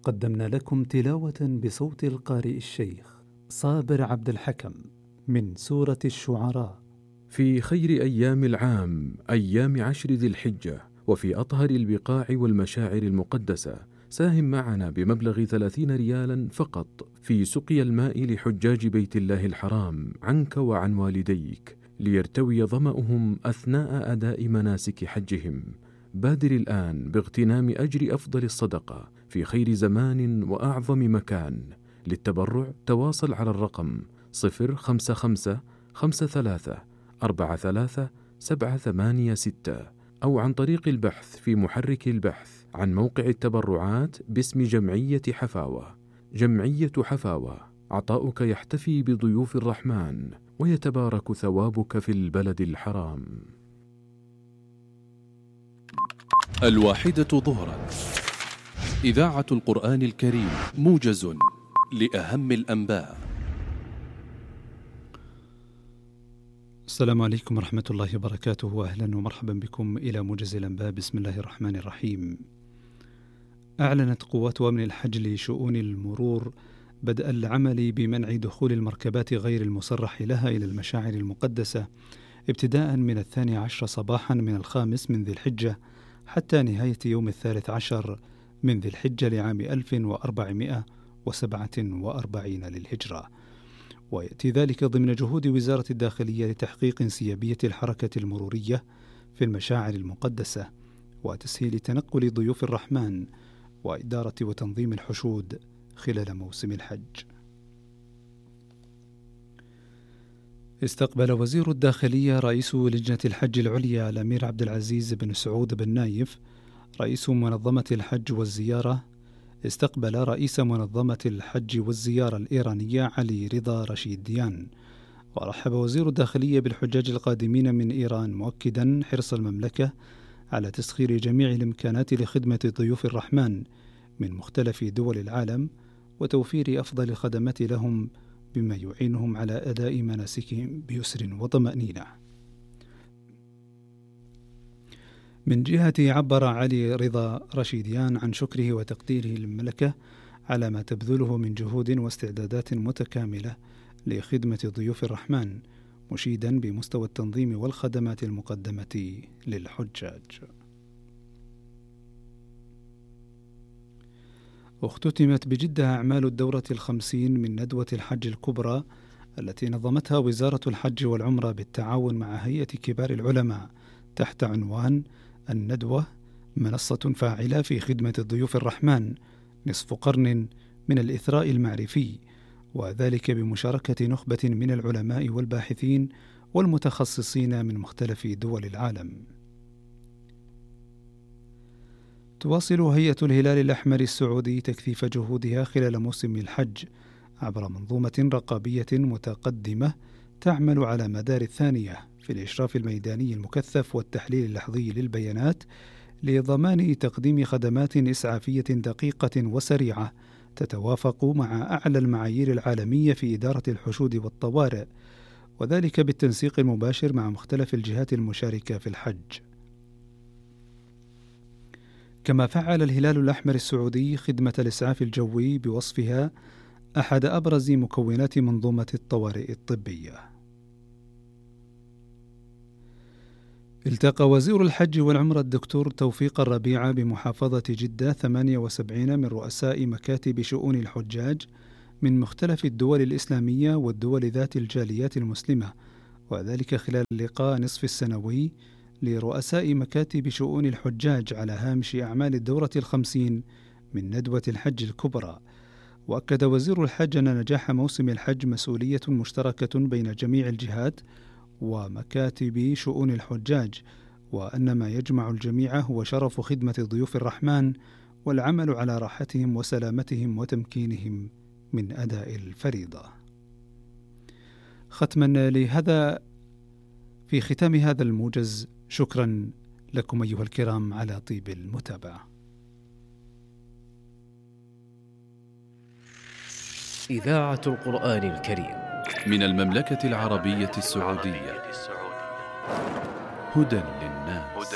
قدمنا لكم تلاوة بصوت القارئ الشيخ صابر عبد الحكم من سورة الشعراء. في خير أيام العام أيام 10 ذي الحجة، وفي أطهر البقاع والمشاعر المقدسة، ساهم معنا بمبلغ 30 ريالا فقط في سقي الماء لحجاج بيت الله الحرام عنك وعن والديك، ليرتوي ظمأهم أثناء أداء مناسك حجهم. بادر الآن باغتنام أجر أفضل الصدقة في خير زمان وأعظم مكان. للتبرع تواصل على الرقم 055 53 43 786 أو عن طريق البحث في محرك البحث عن موقع التبرعات باسم جمعية حفاوة. جمعية حفاوة، عطاؤك يحتفي بضيوف الرحمن ويتبارك ثوابك في البلد الحرام. 1 ظهرا، إذاعة القرآن الكريم، موجز لأهم الأنباء. السلام عليكم ورحمة الله وبركاته، وأهلا ومرحبا بكم إلى موجز الأنباء. بسم الله الرحمن الرحيم. أعلنت قوات أمن الحج لشؤون المرور بدء العمل بمنع دخول المركبات غير المصرح لها إلى المشاعر المقدسة ابتداء من 12 صباحا من الخامس من ذي الحجة حتى نهاية يوم 13 من ذي الحجة لعام 1447 للهجرة. ويأتي ذلك ضمن جهود وزارة الداخلية لتحقيق انسيابية الحركة المرورية في المشاعر المقدسة وتسهيل تنقل ضيوف الرحمن وإدارة وتنظيم الحشود خلال موسم الحج. استقبل وزير الداخلية رئيس لجنة الحج العليا الأمير عبد العزيز بن سعود بن نايف رئيس منظمة الحج والزيارة استقبل رئيس منظمة الحج والزيارة الإيرانية علي رضا رشيديان. ورحب وزير الداخلية بالحجاج القادمين من إيران، مؤكدا حرص المملكة على تسخير جميع الإمكانات لخدمة ضيوف الرحمن من مختلف دول العالم وتوفير أفضل الخدمات لهم بما يعينهم على أداء مناسكهم بيسر وطمأنينة. من جهته عبر علي رضا رشيديان عن شكره وتقديره للمملكة على ما تبذله من جهود واستعدادات متكاملة لخدمة ضيوف الرحمن، مشيدا بمستوى التنظيم والخدمات المقدمة للحجاج. اختتمت بجدة أعمال الدورة 50 من ندوة الحج الكبرى التي نظمتها وزارة الحج والعمرة بالتعاون مع هيئة كبار العلماء تحت عنوان الندوة منصة فاعلة في خدمة ضيوف الرحمن، نصف قرن من الإثراء المعرفي، وذلك بمشاركة نخبة من العلماء والباحثين والمتخصصين من مختلف دول العالم. تواصل هيئة الهلال الأحمر السعودي تكثيف جهودها خلال موسم الحج عبر منظومة رقابية متقدمة تعمل على مدار الثانية في الإشراف الميداني المكثف والتحليل اللحظي للبيانات لضمان تقديم خدمات إسعافية دقيقة وسريعة تتوافق مع أعلى المعايير العالمية في إدارة الحشود والطوارئ، وذلك بالتنسيق المباشر مع مختلف الجهات المشاركة في الحج. كما فعل الهلال الأحمر السعودي خدمة الإسعاف الجوي بوصفها أحد أبرز مكونات منظومة الطوارئ الطبية. التقى وزير الحج والعمرة الدكتور توفيق الربيع بمحافظة جدة 78 من رؤساء مكاتب شؤون الحجاج من مختلف الدول الإسلامية والدول ذات الجاليات المسلمة، وذلك خلال اللقاء نصف السنوي لرؤساء مكاتب شؤون الحجاج على هامش أعمال الدورة 50 من ندوة الحج الكبرى. وأكد وزير الحج أن نجاح موسم الحج مسؤولية مشتركة بين جميع الجهات ومكاتب شؤون الحجاج، وأن ما يجمع الجميع هو شرف خدمة ضيوف الرحمن والعمل على راحتهم وسلامتهم وتمكينهم من أداء الفريضة. ختما لهذا في ختام هذا الموجز، شكرا لكم أيها الكرام على طيب المتابعة. إذاعة القرآن الكريم من المملكة العربية السعودية، هدى للناس.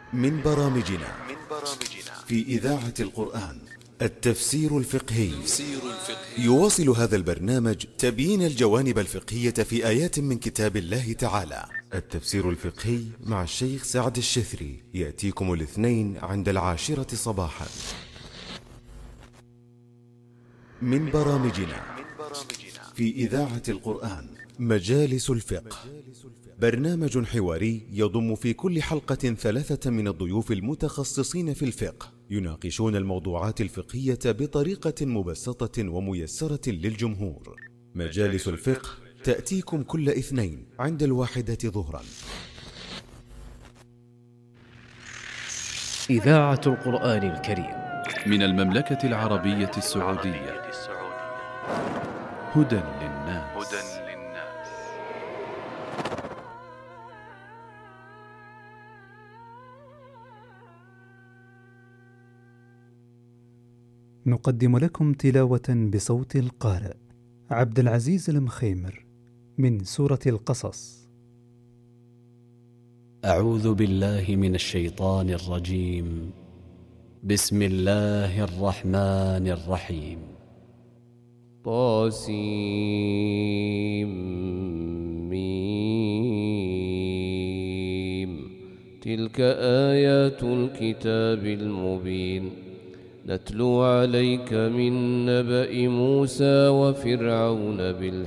من برامجنا في إذاعة القرآن التفسير الفقهي. يواصل هذا البرنامج تبيين الجوانب الفقهية في آيات من كتاب الله تعالى. التفسير الفقهي مع الشيخ سعد الشثري يأتيكم الاثنين عند 10 صباحا. من برامجنا في إذاعة القرآن مجالس الفقه، برنامج حواري يضم في كل حلقة 3 من الضيوف المتخصصين في الفقه، يناقشون الموضوعات الفقهية بطريقة مبسطة وميسرة للجمهور. مجالس الفقه تأتيكم كل اثنين عند 1 ظهرا. إذاعة القرآن الكريم من المملكة العربية السعودية. هدى للناس. نقدم لكم تلاوة بصوت القارئ عبد العزيز المخيمر من سورة القصص. أعوذ بالله من الشيطان الرجيم. بسم الله الرحمن الرحيم. طاسيم. تلك آيات الكتاب المبين، نتلو عليك من نبأ موسى وفرعون بالحق